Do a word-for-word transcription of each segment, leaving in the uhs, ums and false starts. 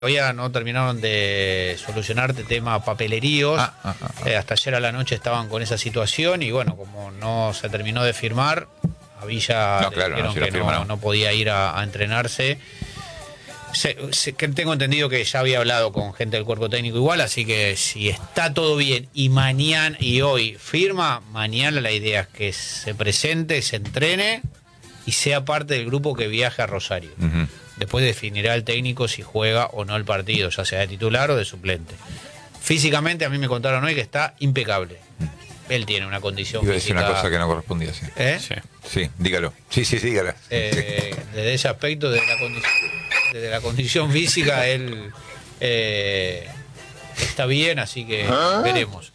Todavía no terminaron de solucionar el tema papeleríos. Ah, ah, ah, ah. Eh, hasta ayer a la noche estaban con esa situación y bueno, como no se terminó de firmar, a Villa No, le claro, dijeron no, si la que firma no, no. no podía ir a, a entrenarse. Se, se, que tengo entendido que ya había hablado con gente del cuerpo técnico igual, así que si está todo bien y mañana y hoy firma, mañana la idea es que se presente, se entrene y sea parte del grupo que viaje a Rosario. Uh-huh. Después definirá el técnico si juega o no el partido, ya sea de titular o de suplente. Físicamente a mí me contaron hoy que está impecable. Él tiene una condición Iba a decir física. una cosa que no correspondía, sí. ¿Eh? Sí. Sí, dígalo. Sí, sí, dígalo. Eh, desde ese aspecto, desde la, condición, desde la condición física, él eh, está bien, así que ¿Ah? veremos.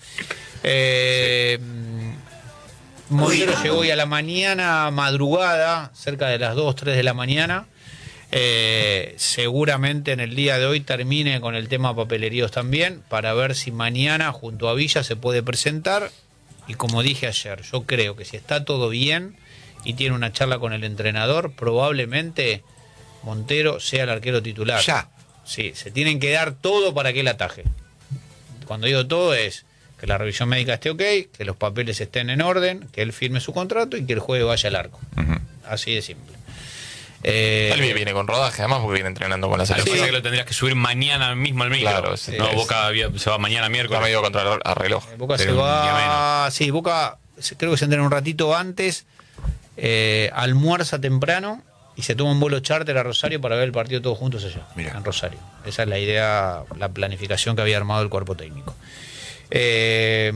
Eh, sí. Montero llegó hoy a la mañana, madrugada, cerca de las dos, tres de la mañana. Eh, seguramente en el día de hoy termine con el tema papeleríos también, para ver si mañana junto a Villa se puede presentar. Y como dije ayer, yo creo que si está todo bien y tiene una charla con el entrenador, probablemente Montero sea el arquero titular. Ya. Sí, se tienen que dar todo para que él ataje. Cuando digo todo es que la revisión médica esté ok, que los papeles estén en orden, que él firme su contrato y que el jueves vaya al arco. Uh-huh. Así de simple. Eh, Él viene con rodaje, además, porque viene entrenando con la selección. Sí, que lo tendrías que subir mañana mismo al micro. Claro, sí, no, es, Boca se va mañana miércoles. Está medio contra el reloj. Eh, Boca Pero se va. Sí, Boca creo que se entrena un ratito antes, eh, almuerza temprano y se toma un vuelo charter a Rosario para ver el partido todos juntos allá, Mirá. en Rosario. Esa es la idea, la planificación que había armado el cuerpo técnico. Eh.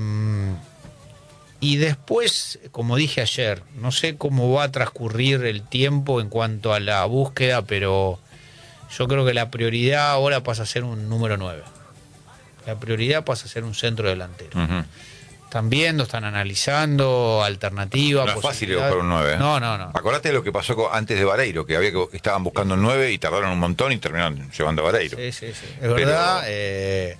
Y después, como dije ayer, no sé cómo va a transcurrir el tiempo en cuanto a la búsqueda, pero yo creo que la prioridad ahora pasa a ser un número nueve. La prioridad pasa a ser un centro delantero. Uh-huh. Están viendo, están analizando alternativas. No es fácil buscar un nueve. ¿eh? No, no, no. Acordate de lo que pasó antes de Vareiro, que había que estaban buscando un nueve y tardaron un montón y terminaron llevando a Vareiro. Sí, sí, sí. Es pero... verdad. Eh...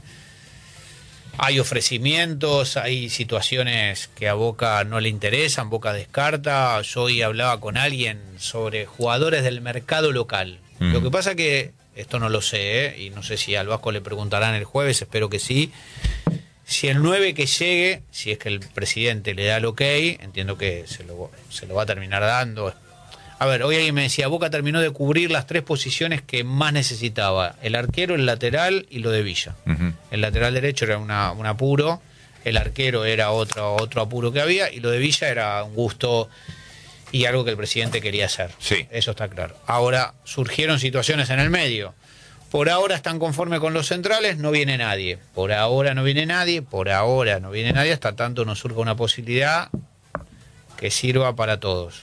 Hay ofrecimientos, hay situaciones que a Boca no le interesan, Boca descarta. Yo hoy hablaba con alguien sobre jugadores del mercado local. Mm. Lo que pasa que, esto no lo sé, ¿eh? Y no sé si al Vasco le preguntarán el jueves, espero que sí. Si el nueve que llegue, si es que el presidente le da el ok, entiendo que se lo, se lo va a terminar dando. A ver, hoy alguien me decía, Boca terminó de cubrir las tres posiciones que más necesitaba. El arquero, el lateral y lo de Villa. Uh-huh. El lateral derecho era una, un apuro, el arquero era otro, otro apuro que había y lo de Villa era un gusto y algo que el presidente quería hacer. Sí. Eso está claro. Ahora surgieron situaciones en el medio. Por ahora están conformes con los centrales, no viene nadie. Por ahora no viene nadie, por ahora no viene nadie, hasta tanto nos surja una posibilidad que sirva para todos.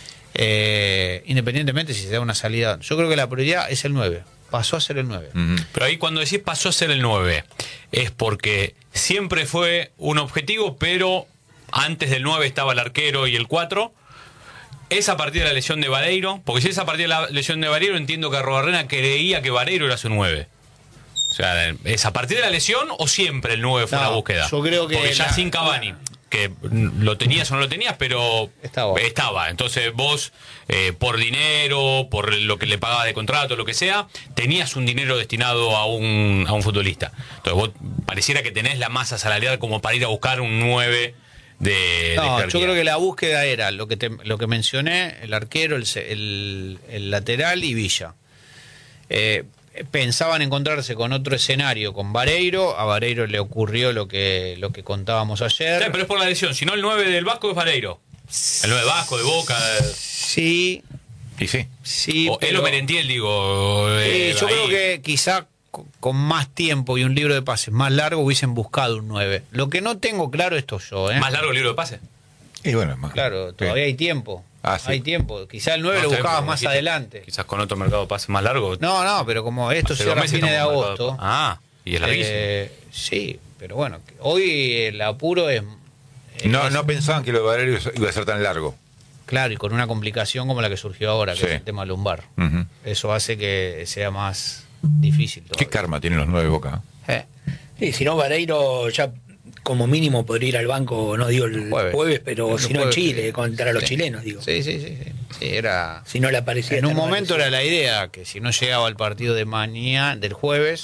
Eh, independientemente si se da una salida, yo creo que la prioridad es el nueve, pasó a ser el nueve. Uh-huh. Pero ahí cuando decís pasó a ser el nueve, es porque siempre fue un objetivo, pero antes del nueve estaba el arquero y el cuatro. Es a partir de la lesión de Vareiro, porque si es a partir de la lesión de Vareiro, entiendo que Arruabarrena creía que Vareiro era su nueve. O sea, ¿es a partir de la lesión o siempre el nueve fue no, una búsqueda? Yo creo que porque ya la, sin Cavani, la, que lo tenías o no lo tenías, pero estaba. estaba. Entonces vos, eh, por dinero, por lo que le pagabas de contrato, lo que sea, tenías un dinero destinado a un, a un futbolista. Entonces vos pareciera que tenés la masa salarial como para ir a buscar un nueve de, no, de yo creo que la búsqueda era lo que, te, lo que mencioné, el arquero, el, el, el lateral y Villa. Eh, pensaban encontrarse con otro escenario con Vareiro, a Vareiro le ocurrió lo que lo que contábamos ayer. Sí, pero es por la lesión, si no el nueve del Vasco es Vareiro. El nueve Vasco, de Boca. Sí. Y sí. Sí, o pero... él o Merentiel, digo. Eh, sí, yo ahí. creo que quizá con más tiempo y un libro de pases más largo hubiesen buscado un nueve. Lo que no tengo claro esto yo, ¿eh? ¿Más largo el libro de pases? Y bueno, más claro, todavía sí. hay tiempo. Ah, sí. Hay tiempo. Quizá el nueve no, lo buscabas más quizás, adelante. Quizás con otro mercado de pases más largo. No, no, pero como esto cierra a fines de agosto. De... Ah, y es larguísimo. Eh, sí, pero bueno, hoy el apuro es... es no, no pensaban que lo de Vareiro iba a ser tan largo. Claro, y con una complicación como la que surgió ahora, que sí. es el tema lumbar. Uh-huh. Eso hace que sea más difícil todavía. ¿Qué karma tienen los nueve Boca? Eh. Sí, si no, Vareiro ya como mínimo podría ir al banco, no digo el Jueves. jueves, pero El si no en jueves, Chile, sí. contra los Sí. chilenos, digo. Sí, sí, sí, sí. Sí, era... Si no le aparecía. En un tan mal momento eso. era la idea que si no llegaba al partido de mañana, del jueves,